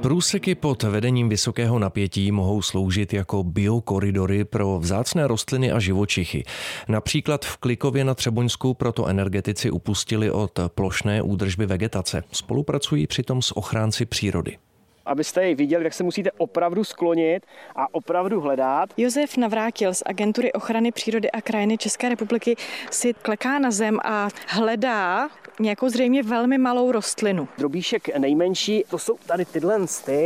Průseky pod vedením vysokého napětí mohou sloužit jako biokoridory pro vzácné rostliny a živočichy. Například v Klikově na Třeboňsku proto energetici upustili od plošné údržby vegetace. Spolupracují přitom s ochránci přírody. Abyste jej viděli, tak se musíte opravdu sklonit a opravdu hledat. Josef Navrátil z Agentury ochrany přírody a krajiny České republiky si kleká na zem a hledá nějakou zřejmě velmi malou rostlinu. Drobíšek nejmenší, to jsou tady tyhle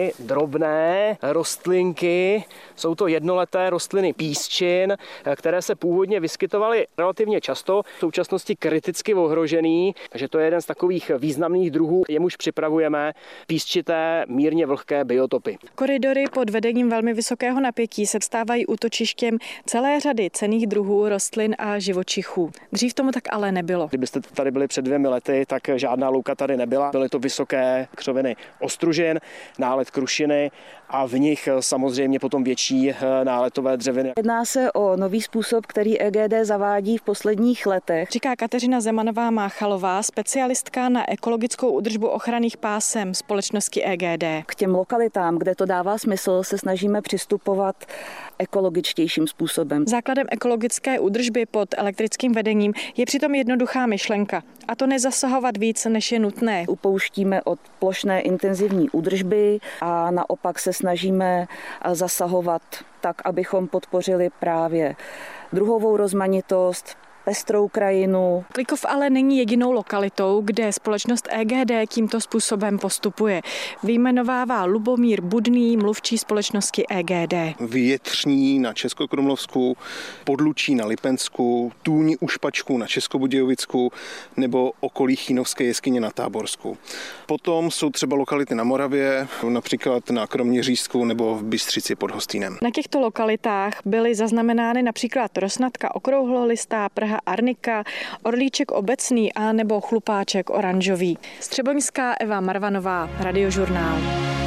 drobné rostlinky. Jsou to jednoleté rostliny písčin, které se původně vyskytovaly relativně často, v současnosti kriticky ohrožený, takže to je jeden z takových významných druhů, jemuž připravujeme písčité, mírně vlhké biotopy. Koridory pod vedením velmi vysokého napětí se stávají útočištěm celé řady cenných druhů rostlin a živočichů. Dřív tomu tak ale nebylo. Kdybyste tady byli před 2 lety, tak žádná louka tady nebyla. Byly to vysoké křoviny ostružin, nálet krušiny a v nich samozřejmě potom větší náletové dřeviny. Jedná se o nový způsob, který EGD zavádí v posledních letech. Říká Kateřina Zemanová-Máchalová, specialistka na ekologickou údržbu ochranných pásem společnosti EGD. K těm lokalitám, kde to dává smysl, se snažíme přistupovat ekologičtějším způsobem. Základem ekologické údržby pod elektrickým vedením je přitom jednoduchá myšlenka, a to nezasahovat víc, než je nutné. Upouštíme od plošné intenzivní údržby a naopak se snažíme zasahovat tak, abychom podpořili právě druhovou rozmanitost, pestrou krajinu. Klikov ale není jedinou lokalitou, kde společnost EGD tímto způsobem postupuje. Vyjmenovává Lubomír Budný, mluvčí společnosti EGD. Větřní na Českokrumlovsku, Podlučí na Lipensku, Tůň u Špačku na Českobudějovicku nebo okolí Chínovské jeskyně na Táborsku. Potom jsou třeba lokality na Moravě, například na Kroměřížsku nebo v Bystřici pod Hostýnem. Na těchto lokalitách byly zaznamenány například rosnatka okrouhlolistá, prha arnika, orlíček obecný a nebo chlupáček oranžový. Z Třeboňská Eva Marvanová, Radiožurnál.